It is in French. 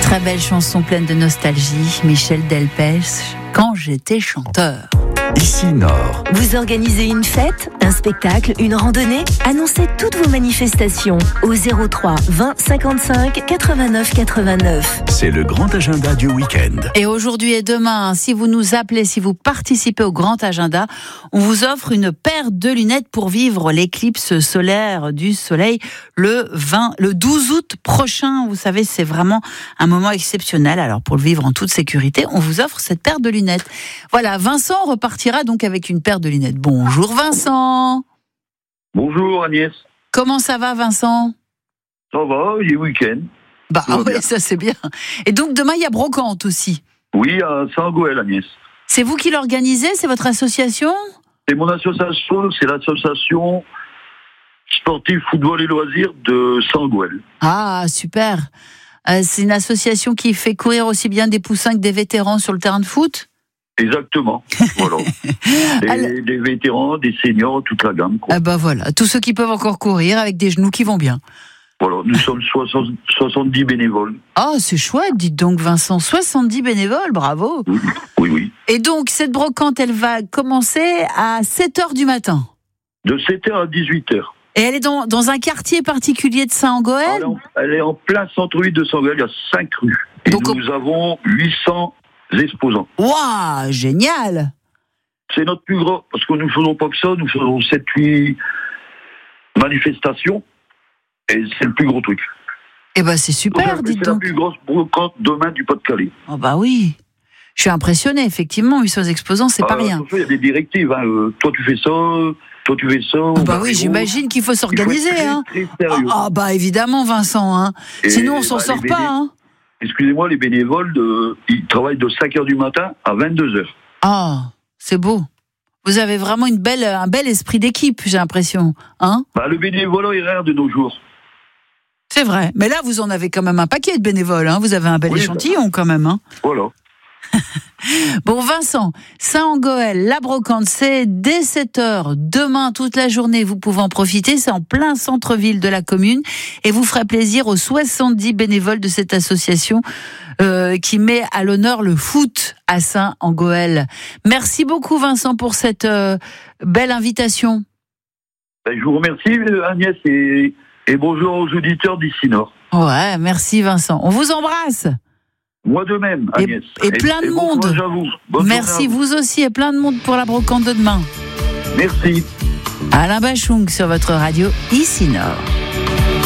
Très belle chanson pleine de nostalgie, Michel Delpech, Quand j'étais chanteur. Ici Nord. Vous organisez une fête, un spectacle, une randonnée? Annoncez toutes vos manifestations au 03 20 55 89 89. C'est le grand agenda du week-end. Et aujourd'hui et demain, si vous nous appelez, si vous participez au grand agenda, on vous offre une paire de lunettes pour vivre l'éclipse solaire du soleil le 12 août prochain. Vous savez, c'est vraiment un moment exceptionnel. Alors pour le vivre en toute sécurité, on vous offre cette paire de lunettes. Voilà, Vincent repartira donc avec une paire de lunettes. Bonjour Vincent. Bonjour Agnès. Comment ça va Vincent? Ça va, il est week-end. Bah oui, ça c'est bien. Et donc demain il y a brocante aussi. Oui, à Saint-Goël Agnès. C'est vous qui l'organisez? C'est votre association? C'est mon association, c'est l'association sportive football et loisirs de Saint-Goël. Ah super. C'est une association qui fait courir aussi bien des poussins que des vétérans sur le terrain de foot? Exactement, voilà. Des vétérans, des seniors, toute la gamme, quoi. Ah bah voilà, tous ceux qui peuvent encore courir avec des genoux qui vont bien. Voilà, nous sommes 70 bénévoles. Ah, c'est chouette, dites donc Vincent, 70 bénévoles, bravo. Oui. Et donc, cette brocante, elle va commencer à 7h du matin. De 7h à 18h. Et elle est dans un quartier particulier de Saint-Goël? Elle est en plein centre-ville de Saint-Goël, il y a 5 rues. Et donc, nous avons 800 exposants. Waouh, génial! C'est notre plus grand, parce que nous ne faisons pas que ça, nous faisons 7-8 manifestations, et c'est le plus gros truc. Eh ben c'est super, dites donc. C'est la plus grosse brocante demain du Pas-de-Calais. Oh bah oui, je suis impressionné, effectivement, 800 exposants, c'est pas rien. Il y a des directives, hein. Toi tu fais ça, toi tu fais ça. Bah oui, j'imagine qu'il faut s'organiser. Très sérieux. Ah bah évidemment Vincent, hein. Sinon on s'en sort pas. Hein. Excusez-moi, les bénévoles, ils travaillent de 5h du matin à 22h. Ah, c'est beau. Vous avez vraiment un bel esprit d'équipe, j'ai l'impression. Hein? Le bénévolat est rare de nos jours. C'est vrai. Mais là, vous en avez quand même un paquet de bénévoles. Hein. Vous avez un bel échantillon quand même. Hein. Voilà. Bon, Vincent, Saint-Goël, la brocante, c'est dès 7h. Demain, toute la journée, vous pouvez en profiter. C'est en plein centre-ville de la commune. Et vous ferez plaisir aux 70 bénévoles de cette association qui met à l'honneur le foot à Saint-Goël. Merci beaucoup, Vincent, pour cette belle invitation. Je vous remercie, Agnès, et bonjour aux auditeurs d'Ici Nord. Ouais, merci, Vincent. On vous embrasse. Moi de même, Agnès. Et plein de monde. À vous. Merci, vous aussi, et plein de monde pour la brocante de demain. Merci. Alain Bachung sur votre radio Ici Nord.